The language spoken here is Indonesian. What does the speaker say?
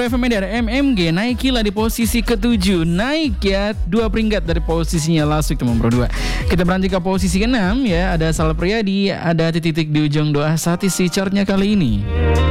Metro FM dari MMG naik gila di posisi ke-7. Naik ya 2 peringkat dari posisinya last week nomor 2. Kita beranjak ke posisi ke-6 ya. Ada Sal Priadi, ada titik di ujung doa Sati si chartnya kali ini.